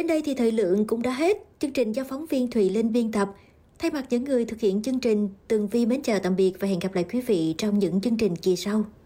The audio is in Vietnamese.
Đến đây thì thời lượng cũng đã hết. Chương trình do phóng viên Thùy Linh biên tập. Thay mặt những người thực hiện chương trình, Tường Vi mến chào tạm biệt và hẹn gặp lại quý vị trong những chương trình kỳ sau.